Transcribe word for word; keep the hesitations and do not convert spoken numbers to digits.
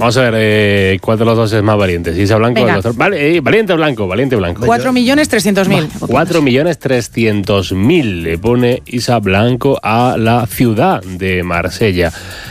Vamos a ver, eh, ¿cuál de los dos es más valiente? Isa Blanco o el otro. Vale, eh, valiente blanco, valiente blanco. cuatro millones trescientos mil. cuatro millones trescientos mil le pone Isa Blanco a la ciudad de Marsella.